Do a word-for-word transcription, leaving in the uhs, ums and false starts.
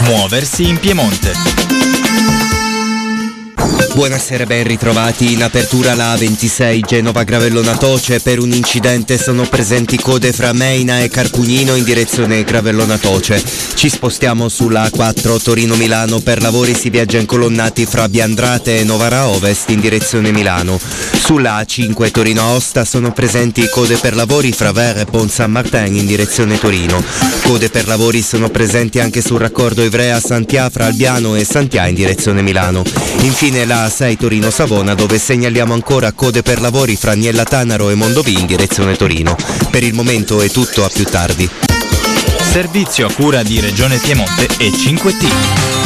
Muoversi in Piemonte. Buonasera, ben ritrovati. In apertura la A ventisei Genova-Gravellona Toce. Per un incidente sono presenti code fra Meina e Carpugnino in direzione Gravellona Toce. Ci spostiamo sulla A quattro Torino-Milano. Per lavori si viaggia incolonnati fra Biandrate e Novara Ovest in direzione Milano. Sulla A cinque Torino-Aosta sono presenti code per lavori fra Ver e Pont San Martin in direzione Torino. Code per lavori sono presenti anche sul raccordo Ivrea-Santià fra Albiano e Santià in direzione Milano. Infine la A sei Torino-Savona, dove segnaliamo ancora code per lavori fra Agnella Tanaro e Mondovì in direzione Torino. Per il momento è tutto, a più tardi. Servizio a cura di Regione Piemonte e cinque T.